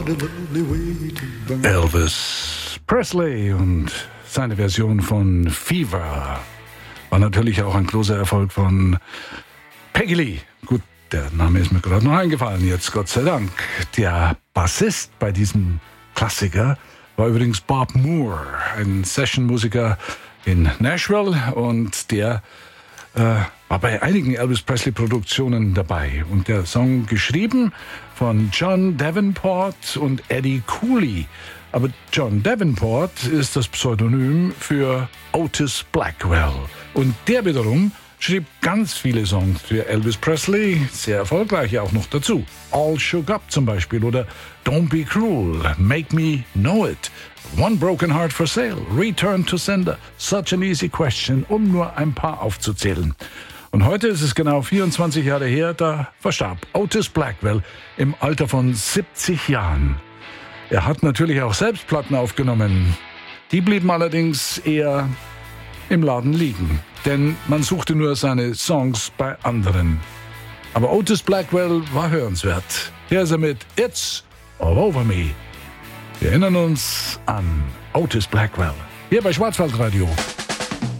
Elvis Presley und seine Version von Fever war natürlich auch ein großer Erfolg von Peggy Lee. Gut, der Name ist mir gerade noch eingefallen jetzt, Gott sei Dank. Der Bassist bei diesem Klassiker war übrigens Bob Moore, ein Session-Musiker in Nashville, und der war bei einigen Elvis Presley-Produktionen dabei. Und der Song geschrieben von John Davenport und Eddie Cooley. Aber John Davenport ist das Pseudonym für Otis Blackwell. Und der wiederum schrieb ganz viele Songs für Elvis Presley, sehr erfolgreiche auch noch dazu. All Shook Up zum Beispiel oder Don't Be Cruel, Make Me Know It, One Broken Heart for Sale, Return to Sender, Such an Easy Question, um nur ein paar aufzuzählen. Und heute ist es genau 24 Jahre her, da verstarb Otis Blackwell im Alter von 70 Jahren. Er hat natürlich auch selbst Platten aufgenommen. Die blieben allerdings eher im Laden liegen, denn man suchte nur seine Songs bei anderen. Aber Otis Blackwell war hörenswert. Hier ist er mit It's All Over Me. Wir erinnern uns an Otis Blackwell. Hier bei Schwarzwaldradio.